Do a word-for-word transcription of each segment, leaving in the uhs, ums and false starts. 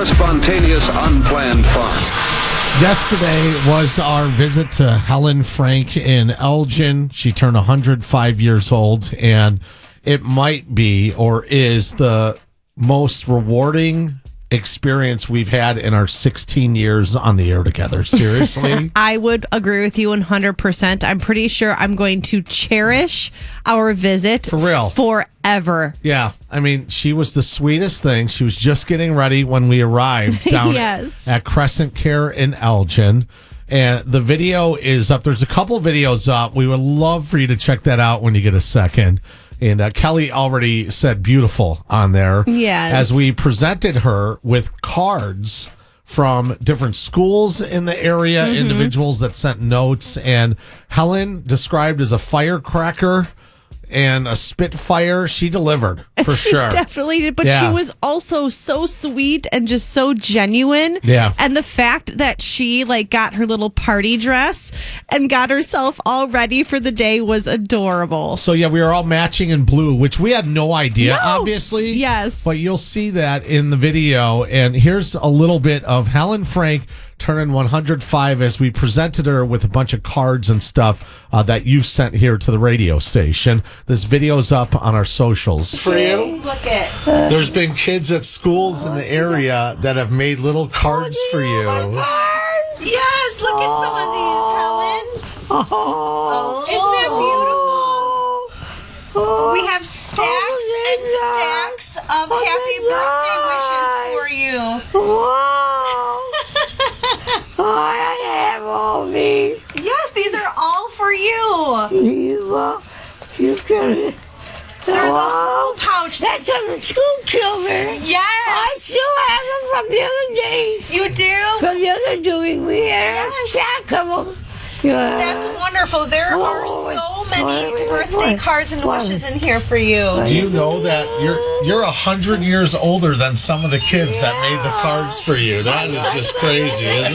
spontaneous, unplanned fun. Yesterday was our visit to Helen Frank in Elgin. She turned one hundred five years old, and it might be or is the most rewarding experience we've had in our sixteen years on the air together. Seriously. I would agree with you one hundred percent. I'm pretty sure I'm going to cherish our visit For real. forever. Yeah. I mean, she was the sweetest thing. She was just getting ready when we arrived down Yes. at Crescent Care in Elgin. And the video is up. There's a couple videos up. We would love for you to check that out when you get a second. And uh, Kelly already said beautiful on there. Yes. As we presented her with cards from different schools in the area, Mm-hmm. individuals that sent notes. And Helen, described as a firecracker and a spitfire, she delivered for she sure. definitely did. But Yeah. she was also so sweet and just so genuine. Yeah. And the fact that she like got her little party dress and got herself all ready for the day was adorable. So yeah, we were all matching in blue, which we had no idea, No. obviously. Yes. But you'll see that in the video. And here's a little bit of Helen Frank turning one hundred five as we presented her with a bunch of cards and stuff uh, that you sent here to the radio station. This video's up on our socials. For you, Look at there's been kids at schools in the area that have made little cards for you. Yes, look at some of these, Helen. Oh, isn't that beautiful? We have stacks and stacks of happy birthday wishes for you. Wow! I have all these. Yes, these are all for you. You, uh, you can. There's a Wow. whole pouch. That's from the school children. I Yes, still have them from the other day. you do. From the other doing we had a stack of them. Yeah. That's wonderful. There are Oh, so wait, many wait, birthday wait. cards and Wait. wishes in here for you. Do you know that you're you're a hundred years older than some of the kids that made the cards for you? That is just crazy, isn't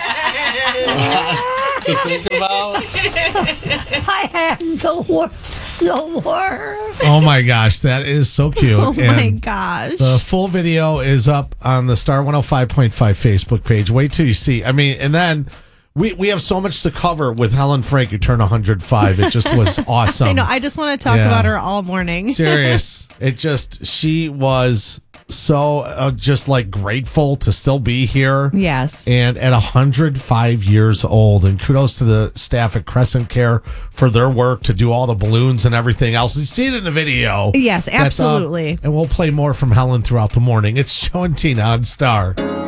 that? To think about. I have no more. No more. Oh my gosh, that is so cute. Oh my And gosh. the full video is up on the Star one oh five point five Facebook page. Wait till you see. I mean, and then we we have so much to cover with Helen Frank, who turned one hundred five. It just was awesome. I know. I just want to talk Yeah. about her all morning. Serious. It just, she was so uh, just like grateful to still be here. Yes. And at one hundred five years old, and kudos to the staff at Crescent Care for their work to do all the balloons and everything else. You see it in the video. Yes, That's up. absolutely. And we'll play more from Helen throughout the morning. It's Joe and Tina on Star.